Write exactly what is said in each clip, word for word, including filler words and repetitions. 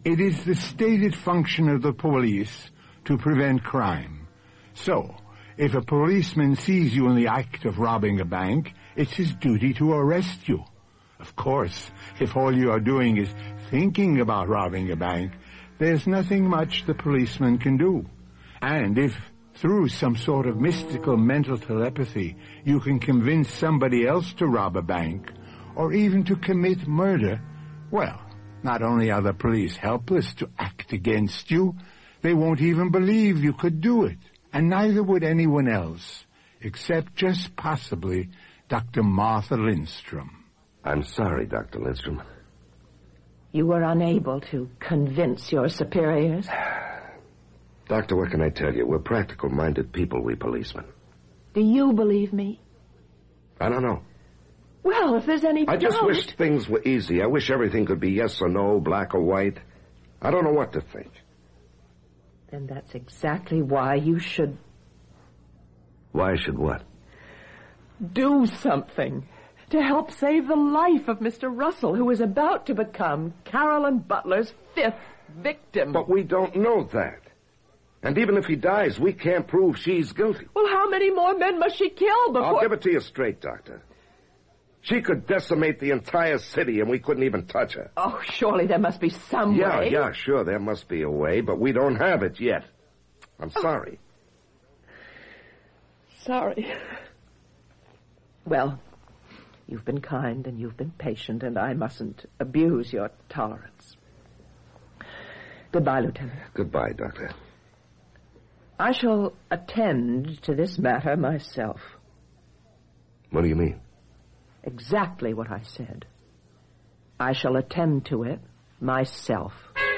It is the stated function of the police to prevent crime. So, if a policeman sees you in the act of robbing a bank, it's his duty to arrest you. Of course, if all you are doing is thinking about robbing a bank, there's nothing much the policeman can do. And if, through some sort of mystical mental telepathy, you can convince somebody else to rob a bank, or even to commit murder, well, not only are the police helpless to act against you, they won't even believe you could do it. And neither would anyone else, except just possibly Doctor Martha Lindstrom. I'm sorry, Doctor Lindstrom. You were unable to convince your superiors? Doctor, what can I tell you? We're practical-minded people, we policemen. Do you believe me? I don't know. Well, if there's any I just doubt... wish things were easy. I wish everything could be yes or no, black or white. I don't know what to think. Then that's exactly why you should... Why should what? Do something to help save the life of Mister Russell, who is about to become Carolyn Butler's fifth victim. But we don't know that. And even if he dies, we can't prove she's guilty. Well, how many more men must she kill before... I'll give it to you straight, Doctor. She could decimate the entire city and we couldn't even touch her. Oh, surely there must be some yeah, way. Yeah, yeah, sure, there must be a way, but we don't have it yet. I'm sorry. Sorry. Well, you've been kind and you've been patient, and I mustn't abuse your tolerance. Goodbye, Lieutenant. Goodbye, Doctor. I shall attend to this matter myself. What do you mean? Exactly what I said. I shall attend to it myself.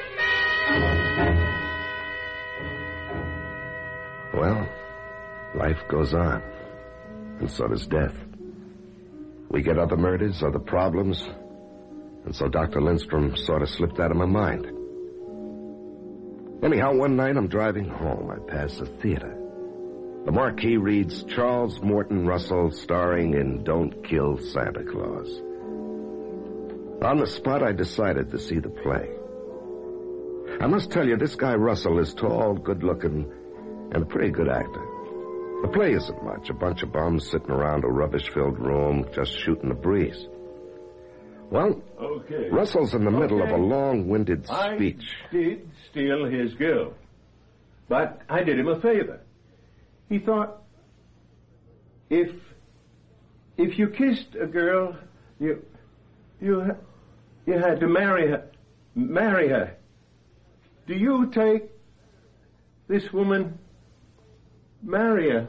Well, life goes on, and so does death. We get other murders, other problems, and so Doctor Lindstrom sort of slipped out of my mind. Anyhow, one night I'm driving home. I pass a theater. The marquee reads, Charles Morton Russell, starring in Don't Kill Santa Claus. On the spot, I decided to see the play. I must tell you, this guy Russell is tall, good-looking, and a pretty good actor. The play isn't much, a bunch of bums sitting around a rubbish-filled room just shooting the breeze. Well, okay. Russell's in the middle okay. of a long-winded speech. I did steal his girl, but I did him a favor. He thought, if if you kissed a girl, you you you had to marry her. Marry her. Do you take this woman? Marry her.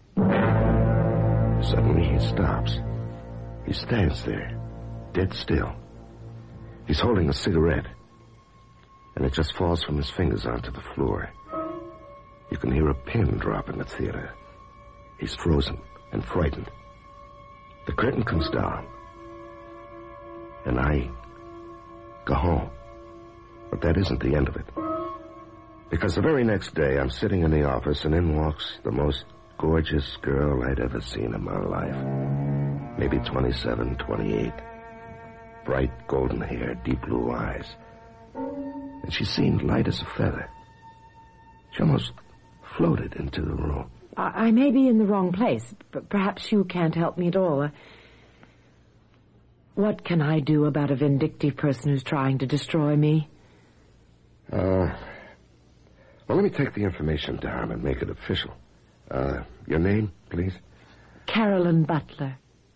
Suddenly he stops. He stands there, dead still. He's holding a cigarette, and it just falls from his fingers onto the floor. You can hear a pin drop in the theater. He's frozen and frightened. The curtain comes down, and I go home. But that isn't the end of it. Because the very next day, I'm sitting in the office, and in walks the most gorgeous girl I'd ever seen in my life. Maybe twenty-seven, twenty-eight. Bright golden hair, deep blue eyes. And she seemed light as a feather. She almost floated into the room. I, I may be in the wrong place, but perhaps you can't help me at all. What can I do about a vindictive person who's trying to destroy me? Uh, well, let me take the information down and make it official. Uh, your name, please? Carolyn Butler.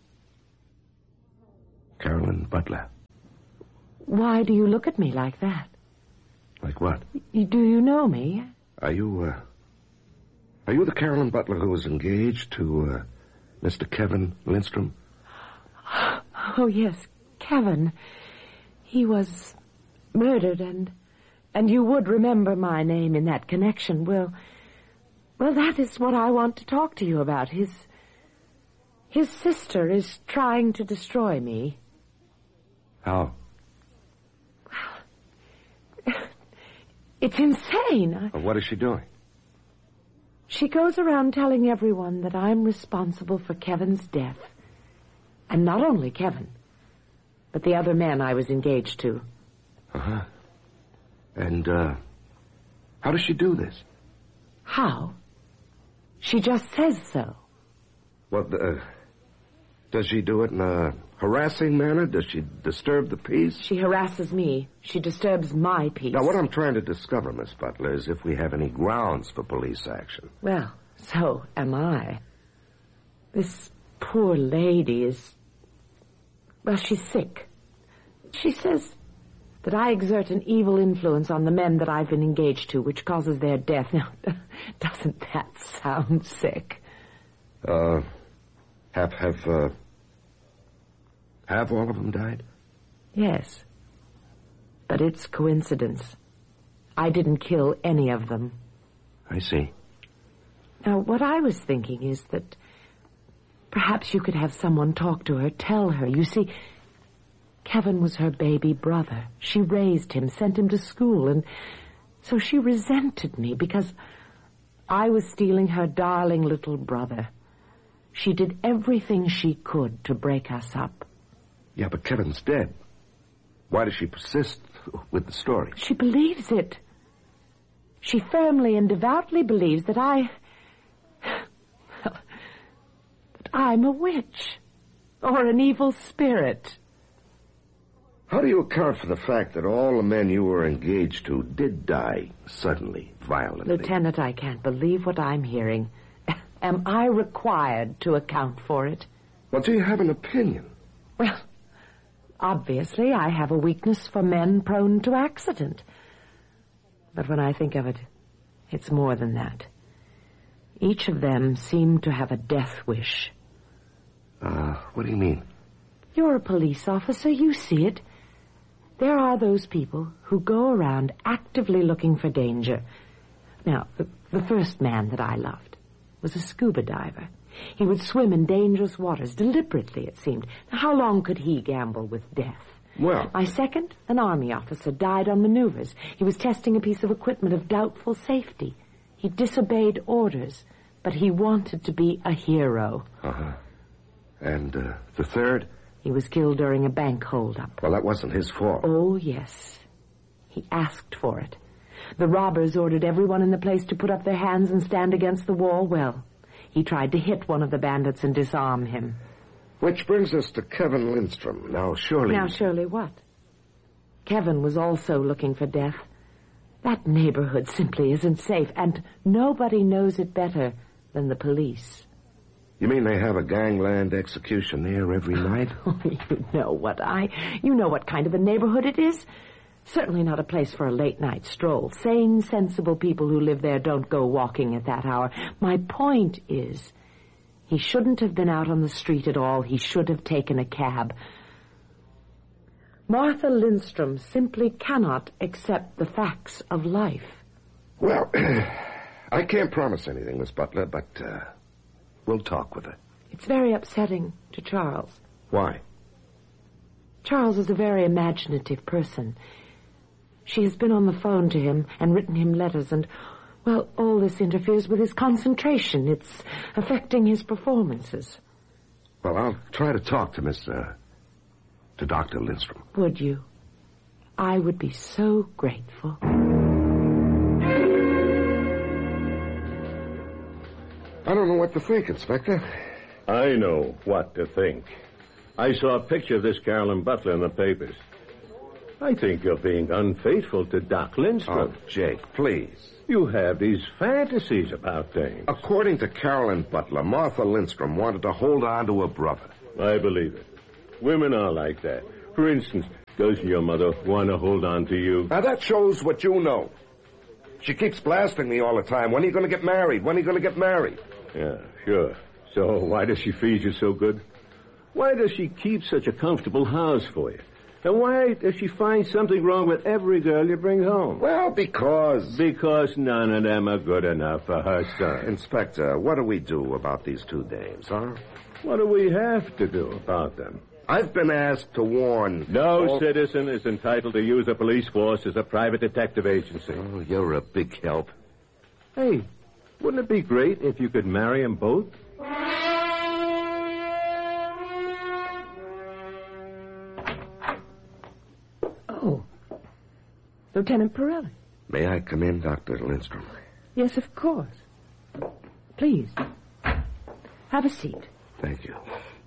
Carolyn Butler. Why do you look at me like that? Like what? Do you know me? Are you, uh... Are you the Carolyn Butler who was engaged to, uh, Mister Kevin Lindstrom? Oh, yes, Kevin. He was murdered, and... And you would remember my name in that connection. Well... Well, that is what I want to talk to you about. His... His sister is trying to destroy me. How? Well... It's insane. Well, what is she doing? She goes around telling everyone that I'm responsible for Kevin's death. And not only Kevin, but the other man I was engaged to. Uh-huh. And, uh, how does she do this? How? She just says so. Well, uh, does she do it in a harassing manner? Does she disturb the peace? She harasses me. She disturbs my peace. Now, what I'm trying to discover, Miss Butler, is if we have any grounds for police action. Well, so am I. This poor lady is... Well, she's sick. She says that I exert an evil influence on the men that I've been engaged to, which causes their death. Now, doesn't that sound sick? Uh, have, have, uh... Have all of them died? Yes. But it's coincidence. I didn't kill any of them. I see. Now, what I was thinking is that perhaps you could have someone talk to her, tell her. You see, Kevin was her baby brother. She raised him, sent him to school, and so she resented me because I was stealing her darling little brother. She did everything she could to break us up. Yeah, but Kevin's dead. Why does she persist with the story? She believes it. She firmly and devoutly believes that I... that I'm a witch. Or an evil spirit. How do you account for the fact that all the men you were engaged to did die suddenly, violently? Lieutenant, I can't believe what I'm hearing. Am I required to account for it? Well, do you have an opinion? Well... Obviously, I have a weakness for men prone to accident. But when I think of it, it's more than that. Each of them seemed to have a death wish. Uh, what do you mean? You're a police officer, you see it. There are those people who go around actively looking for danger. Now, the, the first man that I loved was a scuba diver. He would swim in dangerous waters, deliberately, it seemed. Now, how long could he gamble with death? Well... My second, an army officer, died on maneuvers. He was testing a piece of equipment of doubtful safety. He disobeyed orders, but he wanted to be a hero. Uh-huh. And, uh, the third? He was killed during a bank holdup. Well, that wasn't his fault. Oh, yes. He asked for it. The robbers ordered everyone in the place to put up their hands and stand against the wall. Well... He tried to hit one of the bandits and disarm him. Which brings us to Kevin Lindstrom. Now, surely... Now, surely what? Kevin was also looking for death. That neighborhood simply isn't safe, and nobody knows it better than the police. You mean they have a gangland execution there every night? Oh, you know what I... You know what kind of a neighborhood it is. Certainly not a place for a late-night stroll. Sane, sensible people who live there don't go walking at that hour. My point is, he shouldn't have been out on the street at all. He should have taken a cab. Martha Lindstrom simply cannot accept the facts of life. Well, I can't promise anything, Miss Butler, but uh, we'll talk with her. It's very upsetting to Charles. Why? Charles is a very imaginative person. She has been on the phone to him and written him letters, and, well, all this interferes with his concentration. It's affecting his performances. Well, I'll try to talk to Miss, uh, to Doctor Lindstrom. Would you? I would be so grateful. I don't know what to think, Inspector. I know what to think. I saw a picture of this Carolyn Butler in the papers. I think you're being unfaithful to Doc Lindstrom. Oh, Jake, please. You have these fantasies about things. According to Carolyn Butler, Martha Lindstrom wanted to hold on to her brother. I believe it. Women are like that. For instance, doesn't your mother want to hold on to you? Now, that shows what you know. She keeps blasting me all the time. When are you going to get married? When are you going to get married? Yeah, sure. So why does she feed you so good? Why does she keep such a comfortable house for you? And why does she find something wrong with every girl you bring home? Well, because... Because none of them are good enough for her son. Inspector, what do we do about these two dames, huh? What do we have to do about them? I've been asked to warn... No all... citizen is entitled to use a police force as a private detective agency. Oh, you're a big help. Hey, wouldn't it be great if you could marry them both? Lieutenant Pirelli. May I come in, Doctor Lindstrom? Yes, of course. Please. Have a seat. Thank you.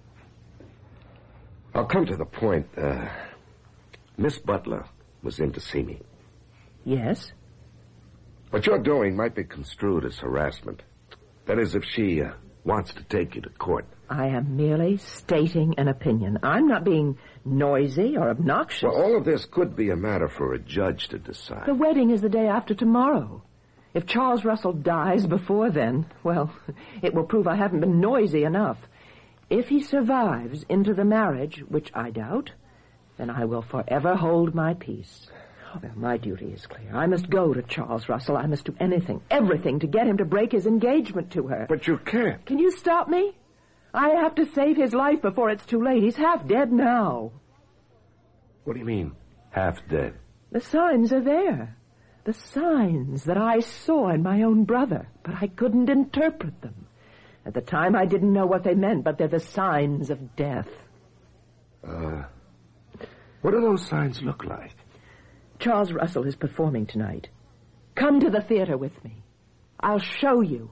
I'll come to the point. Uh, Miss Butler was in to see me. Yes? What you're doing might be construed as harassment. That is, if she uh, wants to take you to court. I am merely stating an opinion. I'm not being noisy or obnoxious. Well, all of this could be a matter for a judge to decide. The wedding is the day after tomorrow. If Charles Russell dies before then, well, it will prove I haven't been noisy enough. If he survives into the marriage, which I doubt, then I will forever hold my peace. Oh, well, my duty is clear. I must go to Charles Russell. I must do anything, everything to get him to break his engagement to her. But you can't. Can you stop me? I have to save his life before it's too late. He's half dead now. What do you mean, half dead? The signs are there. The signs that I saw in my own brother, but I couldn't interpret them. At the time, I didn't know what they meant, but they're the signs of death. Uh, what do those signs look like? Charles Russell is performing tonight. Come to the theater with me. I'll show you.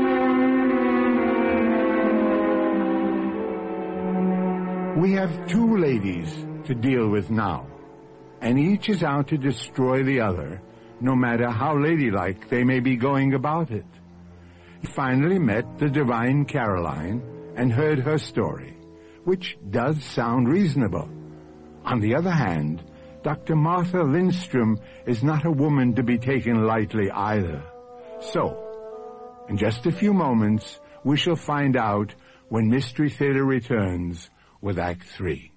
We have two ladies to deal with now, and each is out to destroy the other, no matter how ladylike they may be going about it. He finally met the divine Caroline and heard her story, which does sound reasonable. On the other hand, Doctor Martha Lindstrom is not a woman to be taken lightly either. So, in just a few moments, we shall find out when Mystery Theater returns with Act Three.